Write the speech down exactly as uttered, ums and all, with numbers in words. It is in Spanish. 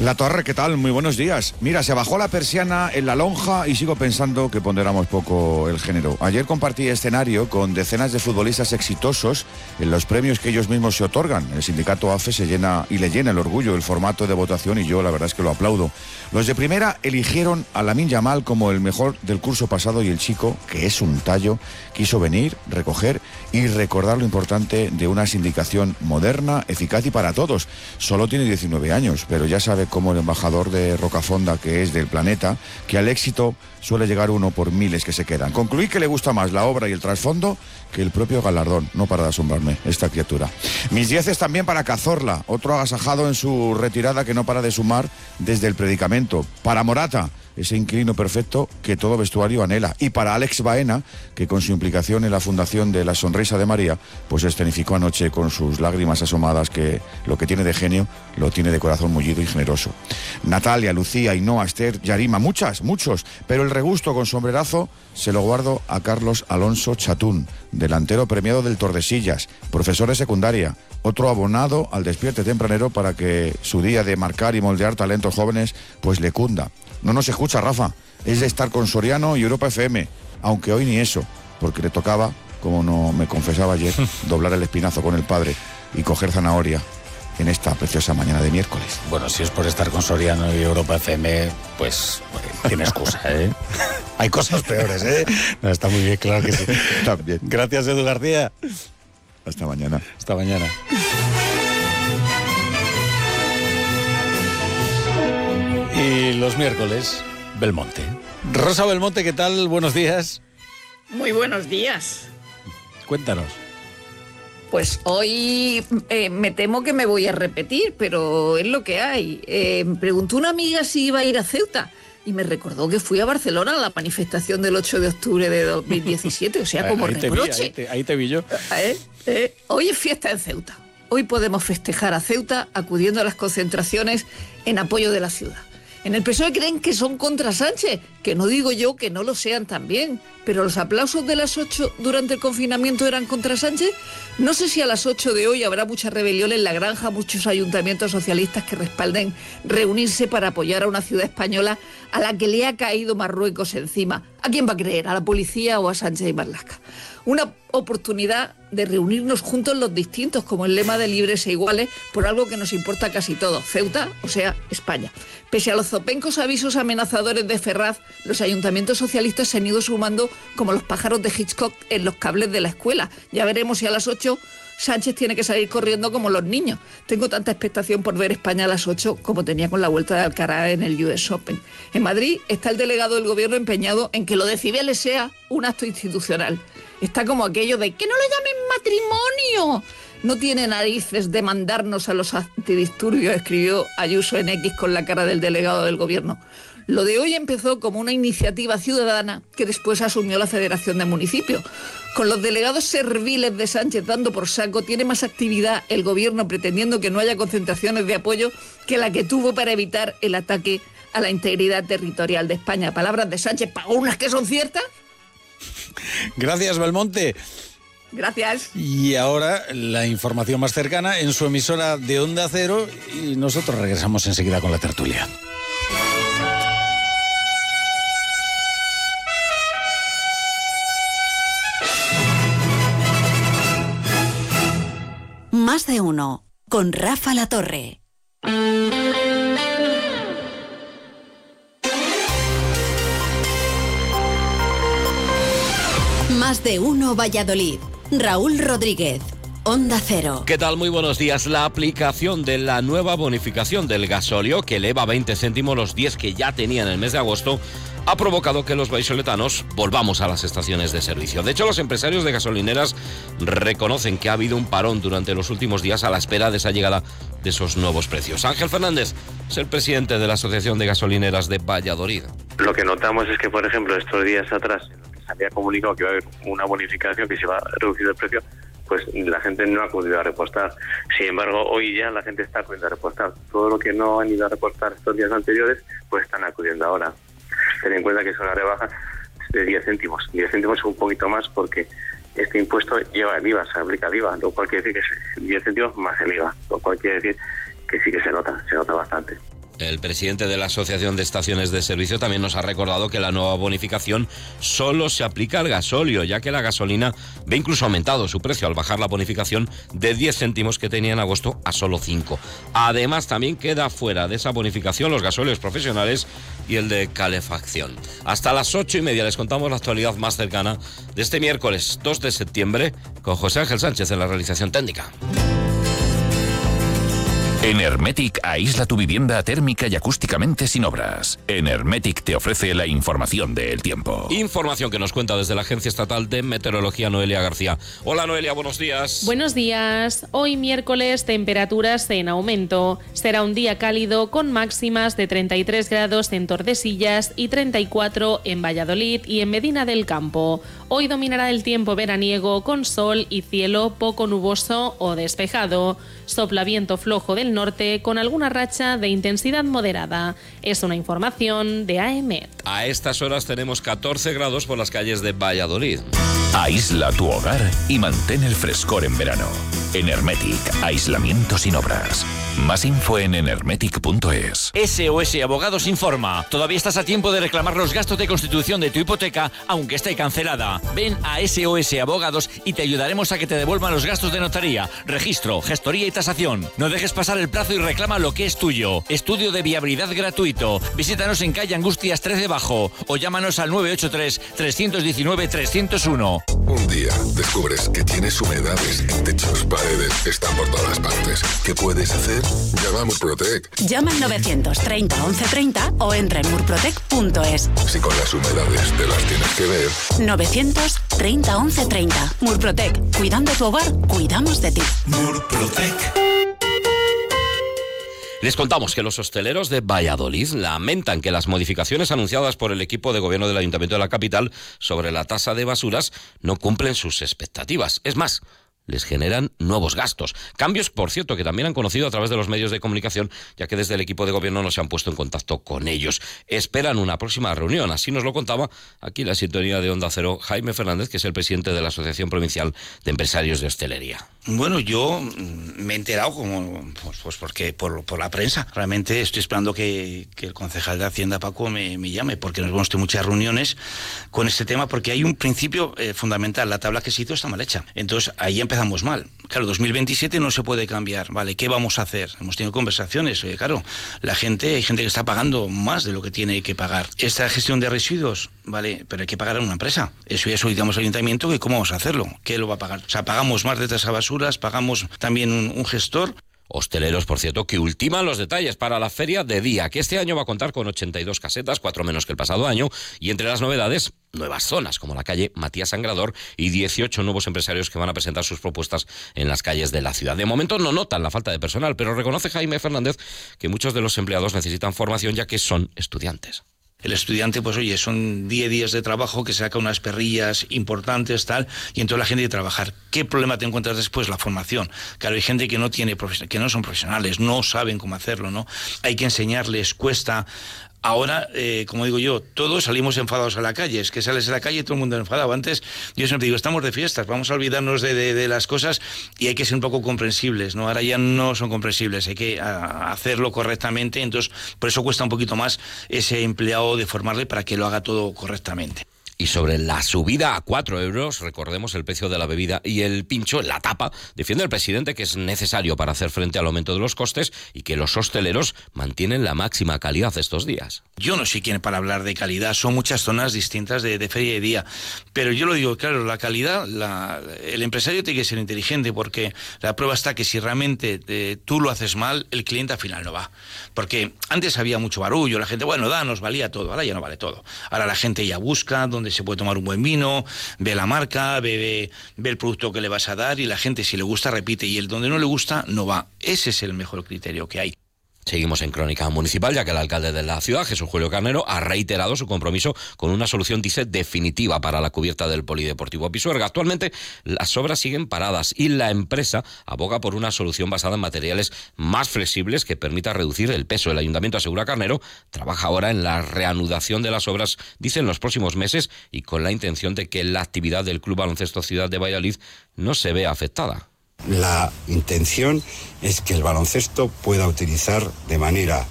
La Torre, ¿qué tal? Muy buenos días. Mira, se bajó la persiana en la lonja y sigo pensando que ponderamos poco el género. Ayer compartí escenario con decenas de futbolistas exitosos en los premios que ellos mismos se otorgan. El sindicato A F E se llena y le llena el orgullo el formato de votación y yo la verdad es que lo aplaudo. Los de primera eligieron a Lamine Yamal como el mejor del curso pasado y el chico, que es un tallo, quiso venir, recoger y recordar lo importante de una sindicación moderna, eficaz y para todos. Solo tiene diecinueve años, pero ya sabe como el embajador de Rocafonda que es del planeta, que al éxito suele llegar uno por miles que se quedan. Concluí que le gusta más la obra y el trasfondo que el propio galardón. No para de asombrarme esta criatura. Mis dieces también para Cazorla, otro agasajado en su retirada que no para de sumar desde el predicamento. Para Morata, ese inquilino perfecto que todo vestuario anhela. Y para Alex Baena, que con su implicación en la fundación de La Sonrisa de María, pues escenificó anoche con sus lágrimas asomadas que lo que tiene de genio, lo tiene de corazón mullido y generoso. Natalia, Lucía, Ainhoa, Esther, Yarima, muchas, muchos, pero el regusto con sombrerazo se lo guardo a Carlos Alonso Chatún, delantero premiado del Tordesillas, profesor de secundaria, otro abonado al despierte tempranero para que su día de marcar y moldear talentos jóvenes pues le cunda. No nos escucha, Rafa, es de estar con Soriano y Europa F M, aunque hoy ni eso, porque le tocaba, como no me confesaba ayer, doblar el espinazo con el padre y coger zanahoria en esta preciosa mañana de miércoles. Bueno, si es por estar con Soriano y Europa F M, pues tiene excusa, ¿eh? Hay cosas peores, ¿eh? No, está muy bien, claro que sí. También. Gracias, Edu García. Hasta mañana. Hasta mañana. Y los miércoles, Belmonte. Rosa Belmonte, ¿qué tal? Buenos días. Muy buenos días. Cuéntanos. Pues hoy eh, me temo que me voy a repetir, pero es lo que hay. Eh, me preguntó una amiga si iba a ir a Ceuta y me recordó que fui a Barcelona a la manifestación del ocho de octubre de dos mil diecisiete, o sea, como ahí reproche. Te vi, ahí, te, ahí te vi yo. Eh, eh, hoy es fiesta en Ceuta. Hoy podemos festejar a Ceuta acudiendo a las concentraciones en apoyo de la ciudad. En el P S O E creen que son contra Sánchez, que no digo yo que no lo sean también, pero los aplausos de las ocho durante el confinamiento eran contra Sánchez. No sé si a las ocho de hoy habrá mucha rebelión en La Granja, muchos ayuntamientos socialistas que respalden reunirse para apoyar a una ciudad española a la que le ha caído Marruecos encima. ¿A quién va a creer? ¿A la policía o a Sánchez y Marlaska? Una oportunidad de reunirnos juntos los distintos, como el lema de libres e iguales, por algo que nos importa casi todo, Ceuta, o sea, España. Pese a los zopencos avisos amenazadores de Ferraz, los ayuntamientos socialistas se han ido sumando como los pájaros de Hitchcock en los cables de la escuela. Ya veremos si a las ocho Sánchez tiene que salir corriendo como los niños. Tengo tanta expectación por ver España a las ocho como tenía con la vuelta de Alcaraz en el U S Open. En Madrid está el delegado del gobierno empeñado en que lo de Cibeles sea un acto institucional. Está como aquello de que no lo llamen matrimonio. No tiene narices de mandarnos a los antidisturbios, escribió Ayuso en X con la cara del delegado del gobierno. Lo de hoy empezó como una iniciativa ciudadana que después asumió la Federación de Municipios. Con los delegados serviles de Sánchez dando por saco, tiene más actividad el gobierno pretendiendo que no haya concentraciones de apoyo que la que tuvo para evitar el ataque a la integridad territorial de España. Palabras de Sánchez, ¿para unas que son ciertas? Gracias, Belmonte. Gracias. Y ahora la información más cercana en su emisora de Onda Cero y nosotros regresamos enseguida con la tertulia. Más de uno, con Rafa La Torre. Más de uno Valladolid. Raúl Rodríguez, Onda Cero. ¿Qué tal? Muy buenos días. La aplicación de la nueva bonificación del gasóleo, que eleva veinte céntimos los diez que ya tenía en el mes de agosto, ha provocado que los vallisoletanos volvamos a las estaciones de servicio. De hecho, los empresarios de gasolineras reconocen que ha habido un parón durante los últimos días a la espera de esa llegada de esos nuevos precios. Ángel Fernández es el presidente de la Asociación de Gasolineras de Valladolid. Lo que notamos es que, por ejemplo, estos días atrás se había comunicado que iba a haber una bonificación, que se iba a reducir el precio, pues la gente no ha acudido a repostar. Sin embargo, hoy ya la gente está acudiendo a repostar. Todo lo que no han ido a repostar estos días anteriores, pues están acudiendo ahora. Ten en cuenta que es una rebaja de diez céntimos. diez céntimos es un poquito más porque este impuesto lleva el IVA, se aplica el IVA, lo cual quiere decir que es diez céntimos más el IVA, lo cual quiere decir que sí que se nota, se nota bastante. El presidente de la Asociación de Estaciones de Servicio también nos ha recordado que la nueva bonificación solo se aplica al gasóleo, ya que la gasolina ve incluso aumentado su precio al bajar la bonificación de diez céntimos que tenía en agosto a solo cinco. Además, también queda fuera de esa bonificación los gasóleos profesionales y el de calefacción. Hasta las ocho y media les contamos la actualidad más cercana de este miércoles dos de septiembre con José Ángel Sánchez en la realización técnica. En Hermetic aísla tu vivienda térmica y acústicamente sin obras. En Hermetic te ofrece la información del tiempo. Información que nos cuenta desde la Agencia Estatal de Meteorología Noelia García. Hola Noelia, buenos días. Buenos días. Hoy miércoles temperaturas en aumento. Será un día cálido con máximas de treinta y tres grados en Tordesillas y treinta y cuatro en Valladolid y en Medina del Campo. Hoy dominará el tiempo veraniego con sol y cielo poco nuboso o despejado. Sopla viento flojo del norte con alguna racha de intensidad moderada. Es una información de A E M E T. A estas horas tenemos catorce grados por las calles de Valladolid. Aísla tu hogar y mantén el frescor en verano. En Hermetic, aislamiento sin obras. Más info en enermetic punto es. S O S Abogados informa. Todavía estás a tiempo de reclamar los gastos de constitución de tu hipoteca, aunque esté cancelada. Ven a S O S Abogados y te ayudaremos a que te devuelvan los gastos de notaría, registro, gestoría y tasación. No dejes pasar el plazo y reclama lo que es tuyo. Estudio de viabilidad gratuito. Visítanos en calle Angustias trece Bajo o llámanos al nueve ocho tres, tres uno nueve, tres cero uno. Un día descubres que tienes humedades en techos, paredes, están por todas partes. ¿Qué puedes hacer? Llama a Murprotec. Llama al novecientos treinta once treinta o entra en murprotec punto es. Si con las humedades te las tienes que ver. novecientos treinta once treinta. Murprotec. Cuidando tu hogar, cuidamos de ti. Murprotec. Les contamos que los hosteleros de Valladolid lamentan que las modificaciones anunciadas por el equipo de gobierno del Ayuntamiento de la capital sobre la tasa de basuras no cumplen sus expectativas. Es más, les generan nuevos gastos. Cambios, por cierto, que también han conocido a través de los medios de comunicación, ya que desde el equipo de gobierno no se han puesto en contacto con ellos. Esperan una próxima reunión. Así nos lo contaba aquí la sintonía de Onda Cero Jaime Fernández, que es el presidente de la Asociación Provincial de Empresarios de Hostelería. Bueno, yo me he enterado como pues, pues porque por, por la prensa. Realmente estoy esperando que, que el concejal de Hacienda, Paco, me, me llame, porque nos hemos tenido muchas reuniones con este tema, porque hay un principio eh, fundamental. La tabla que se hizo está mal hecha. Entonces, ahí empezamos mal. Claro, dos mil veintisiete no se puede cambiar, ¿vale? ¿Qué vamos a hacer? Hemos tenido conversaciones, eh, claro, la gente, hay gente que está pagando más de lo que tiene que pagar. Esta gestión de residuos, ¿vale? Pero hay que pagar a una empresa. Eso ya solicitamos al ayuntamiento, que ¿cómo vamos a hacerlo? ¿Qué lo va a pagar? O sea, pagamos más de tasa basuras, pagamos también un, un gestor. Hosteleros, por cierto, que ultiman los detalles para la feria de día, que este año va a contar con ochenta y dos casetas, cuatro menos que el pasado año, y entre las novedades, nuevas zonas, como la calle Matías Sangrador, y dieciocho nuevos empresarios que van a presentar sus propuestas en las calles de la ciudad. De momento no notan la falta de personal, pero reconoce Jaime Fernández que muchos de los empleados necesitan formación, ya que son estudiantes. El estudiante, pues oye, son diez días de trabajo que saca unas perrillas importantes, tal, y entonces la gente de trabajar. ¿Qué problema te encuentras después? La formación. Claro, hay gente que no tiene que no son profesionales, no saben cómo hacerlo, ¿no? Hay que enseñarles, cuesta. Ahora, eh, como digo yo, todos salimos enfadados a la calle. Es que sales a la calle y todo el mundo enfadado. Antes, yo siempre digo, estamos de fiestas, vamos a olvidarnos de, de, de las cosas y hay que ser un poco comprensibles, ¿no? Ahora ya no son comprensibles, hay que a, hacerlo correctamente. Entonces, por eso cuesta un poquito más ese empleado de formarle para que lo haga todo correctamente. Y sobre la subida a cuatro euros, recordemos el precio de la bebida y el pincho, la tapa, defiende el presidente que es necesario para hacer frente al aumento de los costes y que los hosteleros mantienen la máxima calidad estos días. Yo no soy quien para hablar de calidad, son muchas zonas distintas de, de feria y día, pero yo lo digo, claro, la calidad, la, el empresario tiene que ser inteligente, porque la prueba está que si realmente eh, tú lo haces mal, el cliente al final no va. Porque antes había mucho barullo, la gente, bueno, da, nos valía todo, ahora ya no vale todo. Ahora la gente ya busca dónde se puede tomar un buen vino, ve la marca, ve, ve, ve el producto que le vas a dar, y la gente, si le gusta, repite, y el donde no le gusta, no va. Ese es el mejor criterio que hay. Seguimos en Crónica Municipal, ya que el alcalde de la ciudad, Jesús Julio Carnero, ha reiterado su compromiso con una solución, dice, definitiva para la cubierta del Polideportivo Pisuerga. Actualmente las obras siguen paradas y la empresa aboga por una solución basada en materiales más flexibles que permita reducir el peso. El Ayuntamiento, asegura Carnero, trabaja ahora en la reanudación de las obras, dice, en los próximos meses, y con la intención de que la actividad del Club Baloncesto Ciudad de Valladolid no se vea afectada. La intención es que el baloncesto pueda utilizar de manera